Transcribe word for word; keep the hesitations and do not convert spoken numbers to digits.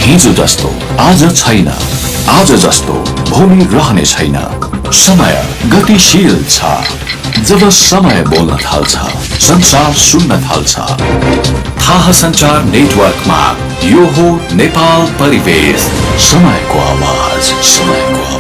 हिजो जस्तो आज छैन, आज जस्तो भोलि रहने छैन। समय गतिशील छ। जब समय बोल्न थाल्छ, संसार सुन्न थाल्छ। थाहा संचार नेटवर्कमा यो हो नेपाल परिवेश। समयको आवाज, समयको आवाज।